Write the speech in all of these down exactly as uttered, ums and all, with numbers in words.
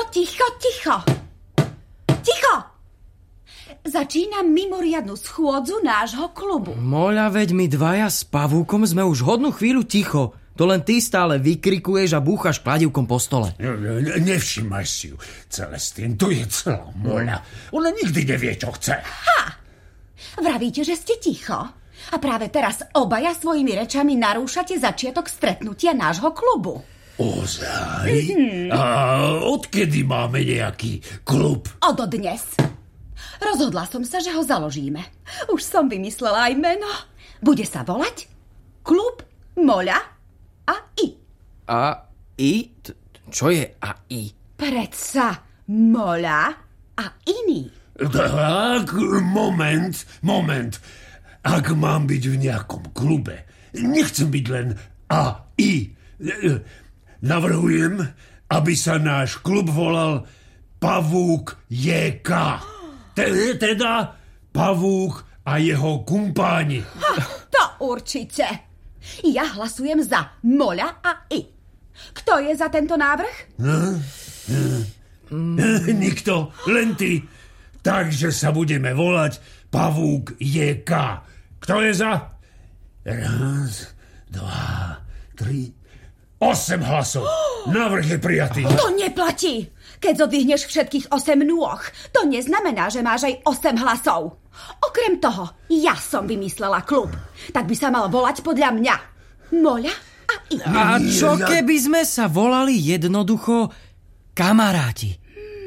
ticho, ticho. Ticho! Začínam mimoriadnu schôdzu nášho klubu. Moľa, veď my dvaja s Pavúkom sme už hodnú chvíľu ticho. To len ty stále vykrikuješ a búchaš kladivkom po stole. Ne, nevšimáš si ju, Celestín, tu je celá Moľa. Ona nikdy nevie, čo chce. Ha! Vravíte, že ste ticho? A práve teraz obaja svojimi rečami narúšate začiatok stretnutia nášho klubu. Ozaj? Mm-hmm. A odkedy máme nejaký klub? Odo dnes. Rozhodla som sa, že ho založíme. Už som vymyslela aj meno. Bude sa volať Klub Moľa a I. A I? Čo je A I? Predsa Moľa a iný. Tak, moment, moment. Ak mám byť v nejakom klube, nechcem byť len A I. Navrhujem, aby sa náš klub volal Pavúk J K. Teda Pavúk a jeho kumpáni. Ha, to určite. Ja hlasujem za Moľa a I. Kto je za tento návrh? Hm? Hm. Nikto, len ty. Takže sa budeme volať Pavúk J K. Kto je za? Raz, dva, tri, osem hlasov. Návrh je prijatý. To neplatí. Keď zodvihneš všetkých osem nôh, to neznamená, že máš aj osem hlasov. Okrem toho, ja som vymyslela klub. Tak by sa mal volať podľa mňa. Moľa a I. A čo keby sme sa volali jednoducho kamaráti?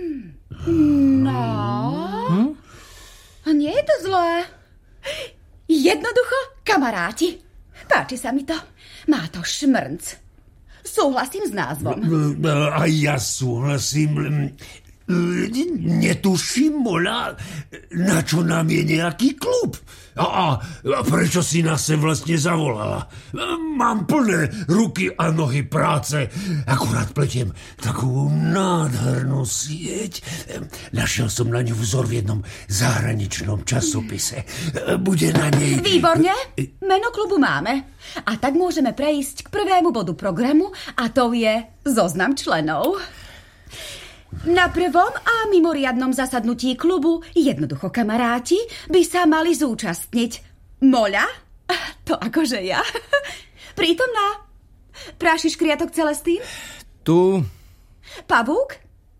Hmm. No... Hm? Nie je to zlé. Jednoducho kamaráti. Páči sa mi to. Má to šmrnc. Súhlasím s názvom. A ja súhlasím. Netuším, Moľa, na čo nám je nejaký klub. A, a prečo si nás sem vlastne zavolala? Mám plné ruky a nohy práce. Akurát pletiem takú nádhernú sieť. Našiel som na ňu vzor v jednom zahraničnom časopise. Bude na nej... Výborne. Meno klubu máme. A tak môžeme prejsť k prvému bodu programu a to je zoznam členov. Na prvom a mimoriadnom zasadnutí klubu jednoducho kamaráti by sa mali zúčastniť Moľa, to akože ja, prítomná. Prášiš kriatok Celestín? Tu. Pavúk?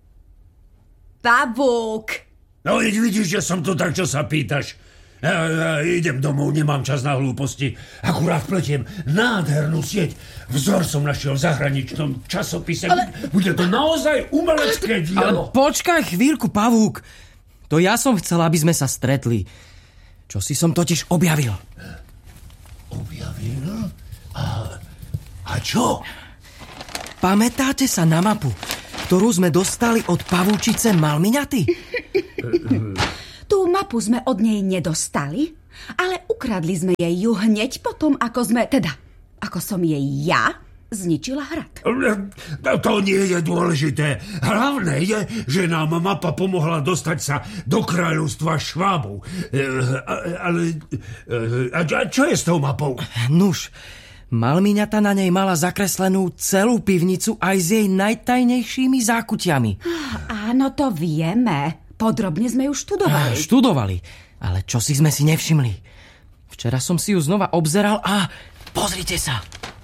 Pavúk. No vidíš, že som tu tak, čo sa pýtaš. Ja, ja idem domov, nemám čas na hlúposti. Akurát pletiem nádhernú sieť. Vzor som našiel v zahraničnom časopise. Ale... Bude to naozaj umelecké dielo. Ale počkaj chvíľku, Pavúk. To ja som chcel, aby sme sa stretli. Čo si som totiž objavil. Objavil? A, a čo? Pamätáte sa na mapu, ktorú sme dostali od pavúčice Malmiňaty? Tú mapu sme od nej nedostali, ale ukradli sme jej ju hneď potom, ako sme, teda, ako som jej ja zničila hrad. To nie je dôležité. Hlavné je, že nám mapa pomohla dostať sa do kráľovstva Švábov. Ale a čo je s tou mapou? Nuž, Malmiňata na nej mala zakreslenú celú pivnicu aj s jej najtajnejšími zákutiami. Áno, to vieme. Podrobne sme ju študovali. Študovali, ale čo si sme si nevšimli. Včera som si ju znova obzeral a pozrite sa.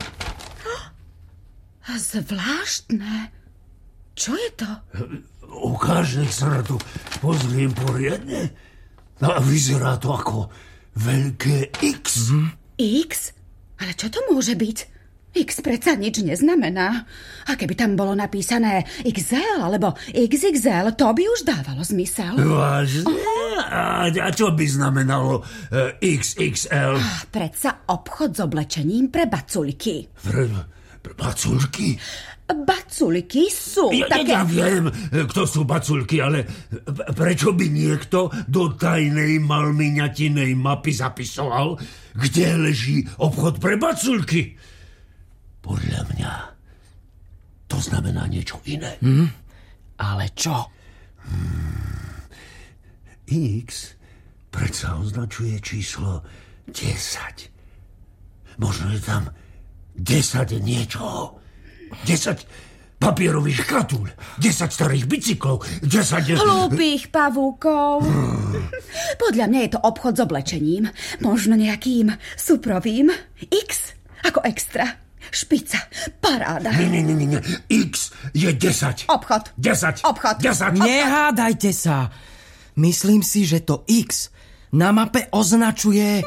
Zvláštne. Čo je to? Ukáž, nech sa na to pozriem poriadne. A vyzerá to ako veľké X. Mm. X? Ale čo to môže byť? X predsa nič neznamená. A keby tam bolo napísané iks el alebo iks iks el, to by už dávalo zmysel. Vážne? A, a čo by znamenalo uh, iks iks el? Predsa obchod s oblečením pre baculky. Pre, pre baculky? Baculky sú ja, také... Ja viem, kto sú baculky, ale prečo by niekto do tajnej Malmiňatinej mapy zapisoval, kde leží obchod pre baculky? Podľa mňa to znamená niečo iné. Hmm, ale čo? Hmm, X predsa označuje číslo desať. Možno je tam desať niečoho. desať papierových škatúľ, desať starých bicyklov, desať... Hlúpých pavúkov. Podľa mňa je to obchod s oblečením. Možno nejakým suprovým. X ako extra. Špica. Paráda. Nie, nie, nie, nie. X je desať. Obchod. desať. Obchod. desať. Nehádajte sa. Myslím si, že to X na mape označuje...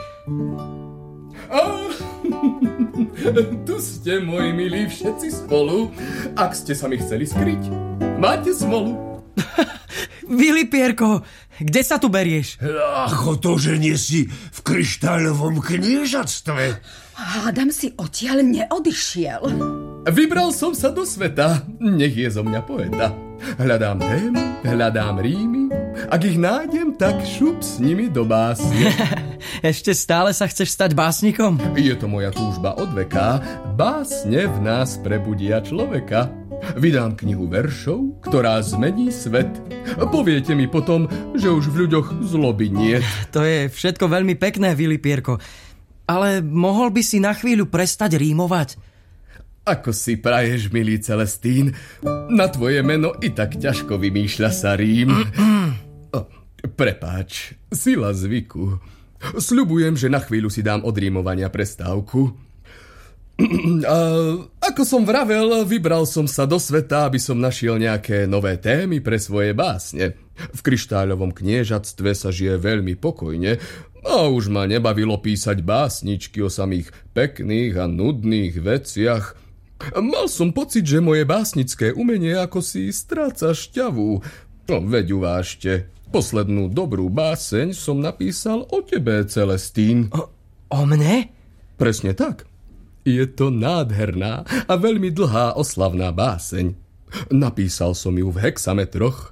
Oh, tu ste, moji milí, všetci spolu. Ak ste sa mi chceli skryť, máte smolu. Vilipierko, kde sa tu berieš? Ako to, že nie si v kryštáľovom kniežatstve? Hádam si odtiaľ neodišiel. Vybral som sa do sveta, nech je zo mňa poeta. Hľadám témy, hľadám rímy. Ak ich nájdem, tak šup s nimi do básne. Ešte stále sa chceš stať básnikom? Je to moja túžba od veka. Básne v nás prebudia človeka. Vydám knihu veršov, ktorá zmení svet. Poviete mi potom, že už v ľuďoch zloby nie. To je všetko veľmi pekné, Vilipierko. Ale mohol by si na chvíľu prestať rímovať? Ako si praješ, milý Celestín? Na tvoje meno i tak ťažko vymýšľa sa rím. O, prepáč, sila zvyku. Sľubujem, že na chvíľu si dám od rímovania prestávku. A ako som vravel, vybral som sa do sveta, aby som našiel nejaké nové témy pre svoje básne. V kryštáľovom kniežatstve sa žije veľmi pokojne a už ma nebavilo písať básničky o samých pekných a nudných veciach. Mal som pocit, že moje básnické umenie ako si stráca šťavu. No, veď uvážte, poslednú dobrú báseň som napísal o tebe, Celestín. O, o mne? Presne tak. Je to nádherná a veľmi dlhá oslavná báseň. Napísal som ju v hexametroch.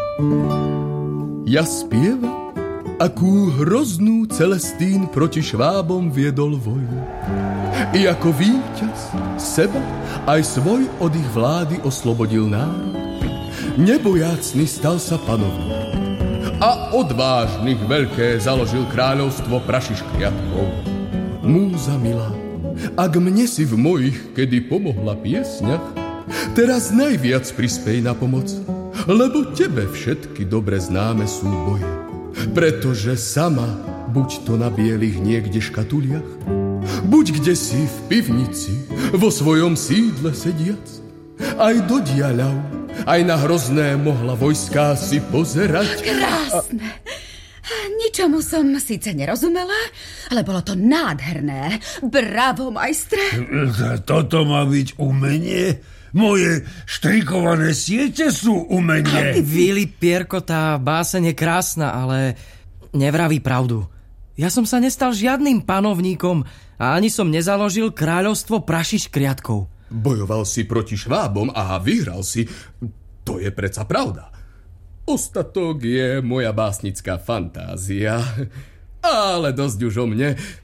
Ja spievam, akú hroznú Celestín proti Švábom viedol vojnu. I ako víťaz seba aj svoj od ich vlády oslobodil národ. Nebojácny stal sa panovník a odvážnych veľké založil kráľovstvo prašiškriatkov. Múza milá, ak mne si v mojich kedy pomohla piesňach, teraz najviac prispej na pomoc, lebo tebe všetky dobre známe sú boje. Pretože sama, buď to na bielých niekde škatuliach, buď kde si v pivnici, vo svojom sídle sediac, aj do diaľav, aj na hrozné mohla vojská si pozerať. Krásne. Ničomu som síce nerozumela, ale bolo to nádherné. Bravo, majstre. Toto má byť umenie? Moje štrikované siete sú umenie. Vilipierko, tá báseň je krásna, ale nevraví pravdu. Ja som sa nestal žiadnym panovníkom a ani som nezaložil kráľovstvo prašiškriatkov. Bojoval si proti Švábom a vyhral si. To je predsa pravda. Ostatok je moja básnická fantázia. Ale dosť už o mne.